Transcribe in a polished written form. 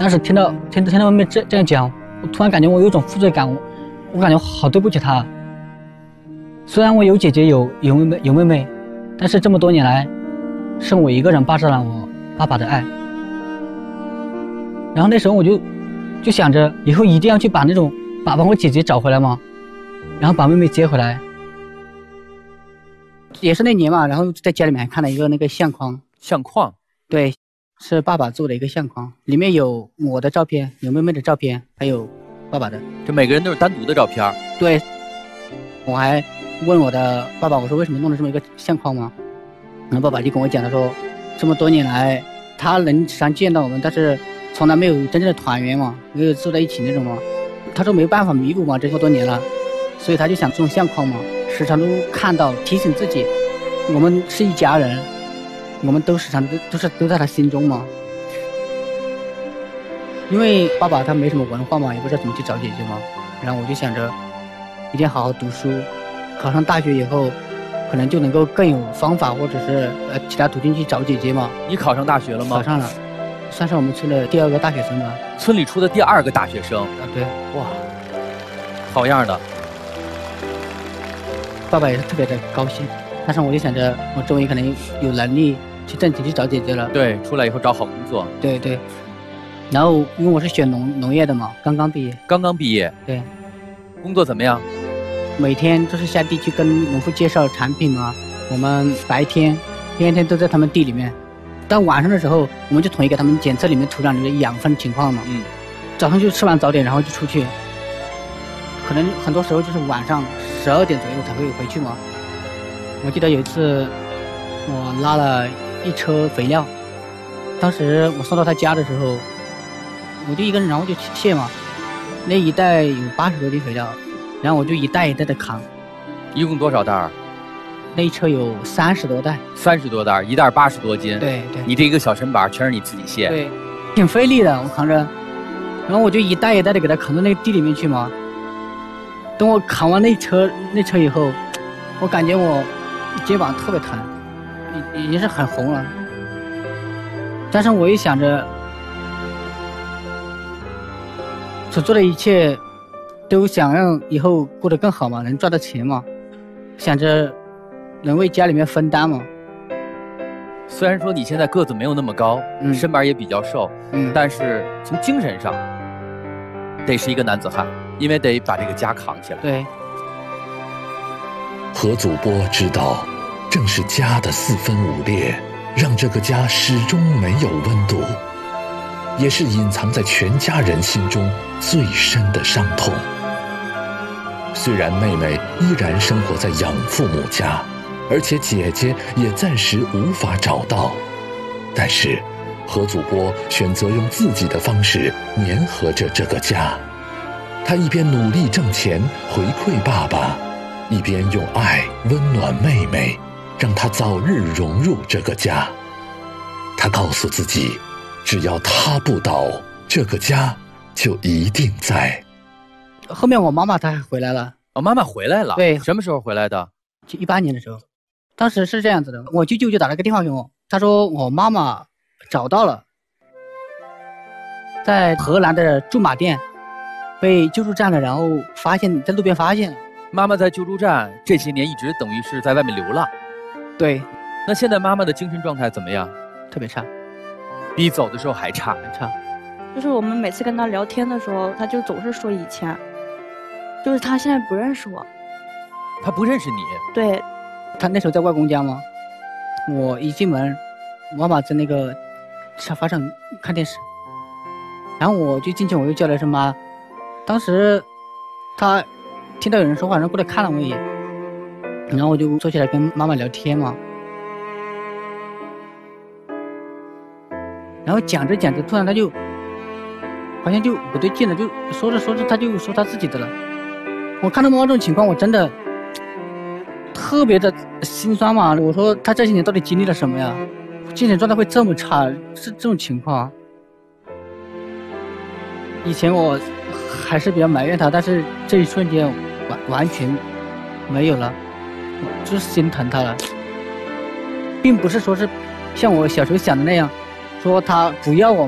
当时听到妹妹这样讲，我突然感觉我有一种负罪感，我感觉好对不起她。虽然我有姐姐有妹妹，但是这么多年来，是我一个人霸占了我爸爸的爱。然后那时候我就想着，以后一定要去把我姐姐找回来嘛，然后把妹妹接回来。也是那年嘛，然后在家里面还看了一个那个相框。 相框？对， 是爸爸做的一个相框，里面有我的照片，有妹妹的照片，还有爸爸的。 这每个人都是单独的照片？ 对。我还问我的爸爸，我说为什么弄了这么一个相框吗？然后爸爸就跟我讲，他说这么多年来，他能时常见到我们，但是从来没有真正的团圆嘛，没有住在一起那种嘛。他说没有办法弥补嘛，这么多年了，所以他就想种相框嘛，时常都看到，提醒自己，我们是一家人，我们都时常都在他心中嘛。因为爸爸他没什么文化嘛，也不知道怎么去找姐姐嘛，然后我就想着一定要好好读书，考上大学以后可能就能够更有方法，或者是其他途径去找姐姐嘛。 你考上大学了吗？ 考上了，算是我们村的第2个大学生吧。 村里出的第2个大学生？ 对。 哇，好样的。 爸爸也是特别的高兴，但是我就想着我终于可能有能力去挣钱去找姐姐了。 对，出来以后找好工作。 对对。然后因为我是学农业的嘛，刚刚毕业。 刚刚毕业？ 对。 工作怎么样？ 每天都是下地去跟农夫介绍产品嘛。我们白天都在他们地里面，到晚上的时候我们就统一给他们检测里面土壤里的养分情况嘛。早上就吃完早点，然后就出去，可能很多时候就是晚上12点左右才会回去嘛。我记得有一次我拉了一车肥料，当时我送到他家的时候，我就一个人，然后就去卸嘛。那一袋有80多斤肥料，然后我就一袋一袋的扛。 一共多少袋？ 那一车有30多袋。 30多袋，一袋80多斤。 对对。 你这一个小身板全是你自己卸？ 对，挺费力的，我扛着。然后我就一袋一袋的给它扛到那个地里面去嘛。等我扛完那车以后，我感觉我肩膀特别疼，已经是很红了。但是我又想着，所做的一切都想让以后过得更好嘛，能赚到钱嘛，想着能为家里面分担嘛。 虽然说你现在个子没有那么高，身板也比较瘦，但是从精神上得是一个男子汉，因为得把这个家扛起来。 对。 何祖波知道，正是家的4分5裂，让这个家始终没有温度，也是隐藏在全家人心中最深的伤痛。虽然妹妹依然生活在养父母家，而且姐姐也暂时无法找到，但是何祖波选择用自己的方式粘合着这个家。他一边努力挣钱回馈爸爸，一边用爱温暖妹妹，让她早日融入这个家。他告诉自己，只要他不倒，这个家就一定在。 后面我妈妈她还回来了。 妈妈回来了？ 对。 什么时候回来的？ 就18年的时候。当时是这样子的，我舅舅就打了个电话给我，他说我妈妈找到了，在河南的驻马店被救助站了，然后在路边发现了。 妈妈在救助站这些年一直等于是在外面流浪。 对。 那现在妈妈的精神状态怎么样？ 特别差， 比走的时候还差。 就是我们每次跟他聊天的时候，他就总是说以前，就是他现在不认识我。 他不认识你？ 对。 他那时候在外公家嘛，我一进门，妈妈在那个沙发上看电视，然后我就进去，我又叫了声妈。当时他听到有人说话，然后过来看了我一眼，然后我就坐起来跟妈妈聊天嘛。然后讲着讲着，突然他就好像就不对劲了，就说着说着他就说他自己的了。我看到妈妈这种情况，我真的特别的心酸嘛。我说他这些年到底经历了什么呀？精神状态会这么差，是这种情况。以前我还是比较埋怨他，但是这一瞬间完全没有了，我就是心疼他了。并不是说是像我小时候想的那样，说他不要我。